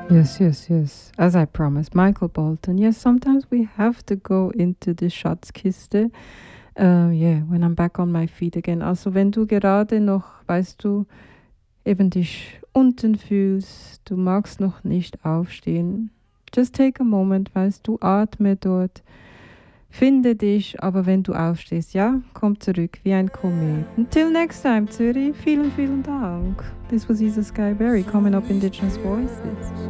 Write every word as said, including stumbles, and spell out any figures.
Yes, yes, yes. As I promised, Michael Bolton. Yes, sometimes we have to go into the Schatzkiste. Uh, yeah, when I'm back on my feet again. Also, wenn du gerade noch, weißt du, eben dich unten fühlst, du magst noch nicht aufstehen. Just take a moment, weißt du, atme dort, finde dich, aber wenn du aufstehst, ja, komm zurück wie ein Komet. Until next time, Zürich, vielen, vielen Dank. This was Isa Sky Berry, coming up Indigenous Voices.